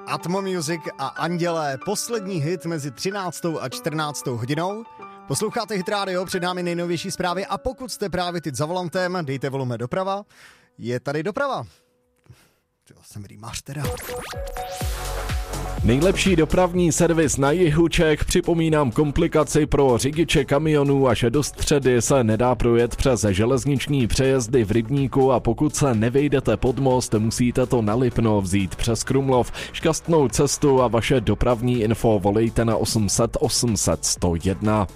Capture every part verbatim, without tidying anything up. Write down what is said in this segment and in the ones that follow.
Atmo Music a Andělé, poslední hit mezi třináctou a čtrnáctou hodinou. Posloucháte Hit Radio, před námi nejnovější zprávy a pokud jste právě teď za volantem, dejte volume doprava. Je tady doprava. To jsem rýmář teda. Nejlepší dopravní servis na jihu Čech, připomínám komplikaci pro řidiče kamionů, až do středy se nedá projet přes železniční přejezdy v Rybníku a pokud se nevejdete pod most, musíte to na Lipno vzít přes Krumlov, šťastnou cestu a vaše dopravní info volejte na osm set osm set sto jedna.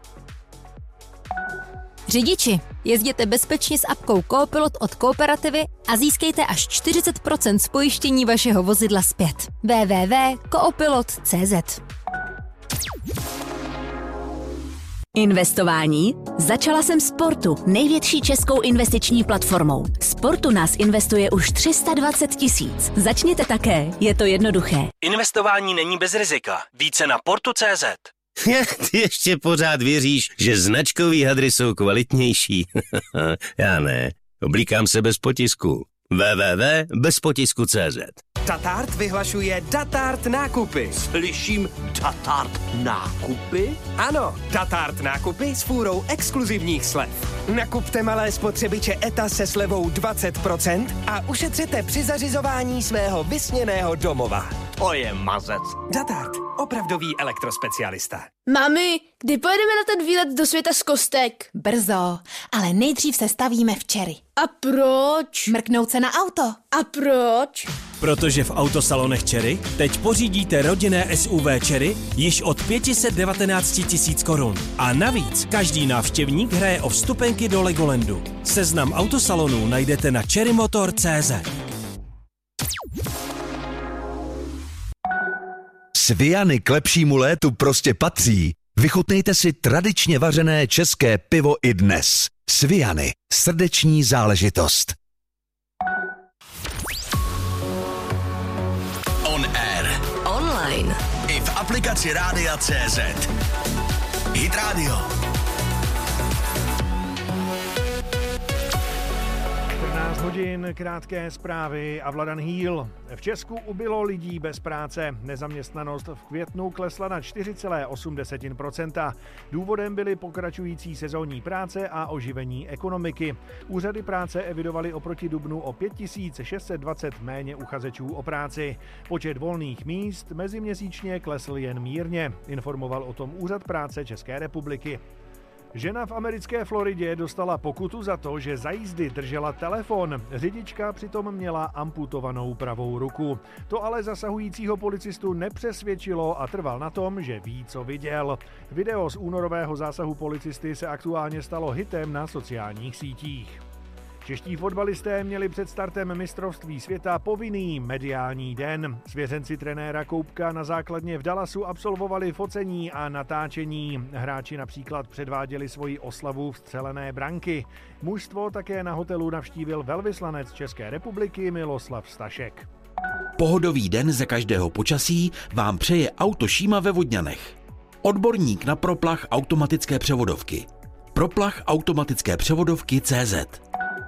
Řidiči, jezděte bezpečně s apkou Coopilot od Kooperativy a získejte až čtyřicet procent z pojištění vašeho vozidla zpět. w w w tečka coopilot tečka c z Investování? Začala jsem Sportu, největší českou investiční platformou. Sportu nás investuje už tři sta dvacet tisíc. Začněte také, je to jednoduché. Investování není bez rizika. Více na portu tečka cé zet. Ty ještě pořád věříš, že značkový hadry jsou kvalitnější? Já ne. Oblíkám se bez potisku. w w w tečka bez potisku tečka cé zet. Datart vyhlašuje Datart nákupy. Slyším Datart nákupy? Ano, Datart nákupy s fůrou exkluzivních slev. Nakupte malé spotřebiče E T A se slevou dvacet procent a ušetřete při zařizování svého vysněného domova. To je mazec. Datart, opravdový elektrospecialista. Mami, kdy pojedeme na ten výlet do světa z kostek? Brzo, ale nejdřív se stavíme včery. A proč? Mrknout se na auto. A proč? Protože v autosalonech Cherry teď pořídíte rodinné S U V Cherry již od pět set devatenáct tisíc korun. A navíc každý návštěvník hraje o vstupenky do Legolandu. Seznam autosalonů najdete na cherrymotor tečka cé zet. Sviany k lepšímu létu prostě patří. Vychutnejte si tradičně vařené české pivo i dnes. Sviany, srdeční záležitost. On air. Online. I v aplikaci Rádia tečka cé zet. Hit Radio. čtrnáct hodin, krátké zprávy a Vladan Hýl. V Česku ubylo lidí bez práce. Nezaměstnanost v květnu klesla na čtyři celá osm procenta. Důvodem byly pokračující sezónní práce a oživení ekonomiky. Úřady práce evidovaly oproti dubnu o pět tisíc šest set dvacet méně uchazečů o práci. Počet volných míst meziměsíčně klesl jen mírně, informoval o tom Úřad práce České republiky. Žena v americké Floridě dostala pokutu za to, že za jízdy držela telefon. Řidička přitom měla amputovanou pravou ruku. To ale zasahujícího policistu nepřesvědčilo a trval na tom, že ví, co viděl. Video z únorového zásahu policisty se aktuálně stalo hitem na sociálních sítích. Čeští fotbalisté měli před startem mistrovství světa povinný mediální den. Svěřenci trenéra Koupka na základně v Dallasu absolvovali focení a natáčení. Hráči například předváděli svoji oslavu vstřelené branky. Mužstvo také na hotelu navštívil velvyslanec České republiky Miloslav Stašek. Pohodový den ze každého počasí vám přeje Auto Šíma ve Vodňanech. Odborník na proplach automatické převodovky. Proplach automatické převodovky tečka cé zet.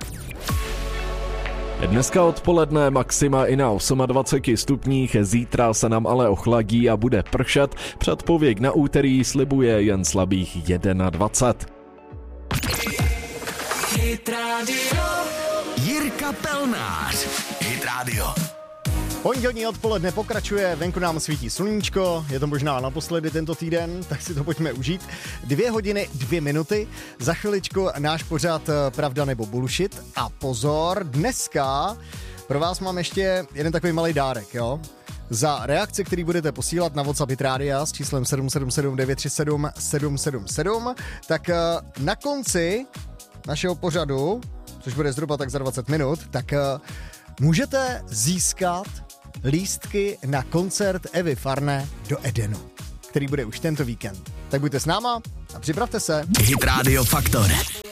Dneska odpoledne maxima i na dvacet osm stupních, zítra se nám ale ochladí a bude pršet. Předpověď na úterý slibuje jen slabých dvacet jedna. Hit Radio. Jirka Pelnář. Hit Radio. Pondělní odpoledne pokračuje, venku nám svítí sluníčko, je to možná naposledy tento týden, tak si to pojďme užít. Dvě hodiny, dvě minuty, za chviličku náš pořad Pravda nebo bullshit a pozor, dneska pro vás mám ještě jeden takový malý dárek, jo? Za reakce, který budete posílat na WhatsApp Hit Rádia s číslem sedm sedm sedm devět tři sedm sedm sedm sedm, tak na konci našeho pořadu, což bude zhruba tak za dvacet minut, tak můžete získat lístky na koncert Evy Farné do Edenu, který bude už tento víkend. Tak buďte s náma a připravte se. Hit Radio Faktor.